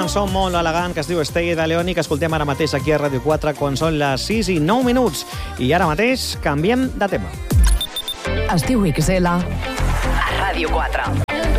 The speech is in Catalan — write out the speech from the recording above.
cançó molt elegant que es diu Stay de Leoni, que escoltem ara mateix aquí a Ràdio 4 quan són les 6:09. I ara mateix canviem de tema. Estiu XL a Ràdio 4.